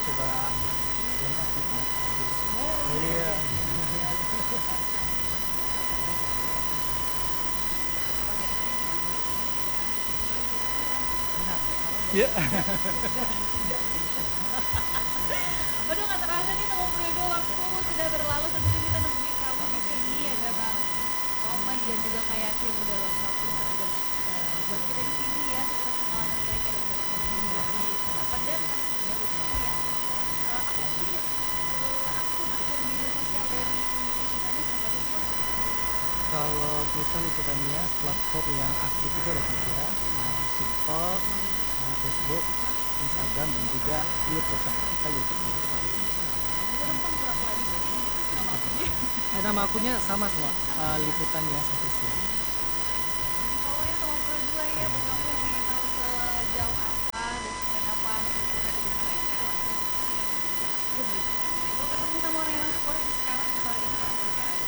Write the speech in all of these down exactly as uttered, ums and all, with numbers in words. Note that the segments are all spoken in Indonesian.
coba belum pasti tahu. Iya. Iya. Waduh, nggak terasa nih sama Fredo, waktu sudah berlalu. Tentunya kita nemuin kamu di sini, ada Bang Thomas dan juga Kak Yasin yang udah luangin waktu udah uh, buat kita di sini ya, seputar pengalaman mereka dan banyak dari pendapat dan pastinya buat kamu yang uh, aku punya uh, akun-akun media sosial dari liputannya sampai itu pun. Kalau kita liputannya platform yang aktif itu ada tiga, uh, TikTok, uh, Facebook, Instagram dan juga YouTube. Kita YouTube. Bisa numpang pura-pura di sini nama akunnya. Eh, nama akunnya sama semua, uh, liputannya official. Di follow ya sama Pro dua ya, buat kamu yang pengen tahu sejauh apa dan sekeren apa liputan dengan mereka langsung. Gue ketemu sama orang yang Korea di sekarang di sore ini langsung merah.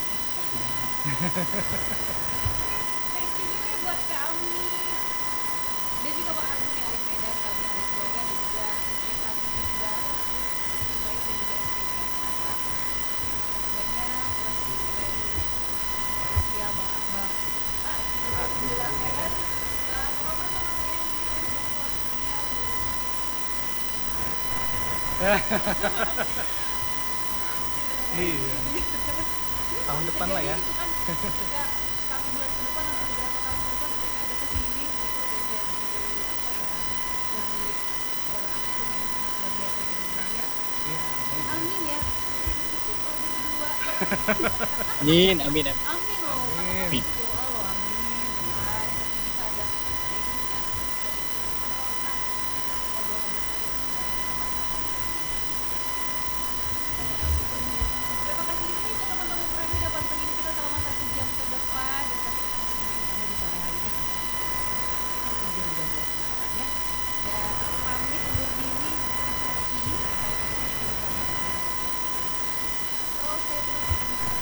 Thank you juga ya buat Kak Ami dan juga Pak Argun ya, Alik Medan, Kami Alik Yoga dan juga kita juga baik dan juga S P N Sumatera. Terima kasih banyak dari Rusia Bang Akbar. Ah, jelas ya kan? Nah, promo sama yang di Facebook waktunya. Iya. Tahun depan lah ya. Itu kan sejak satu bulan ke depan atau beberapa tahun ke depan mereka ada kesini, mereka udah jadi apa ya, pemilik uh, akun yang sangat luar biasa di dunia. Iya, Amin ya. Jadi sukses kalau jadi dua. Amin, amin, amin.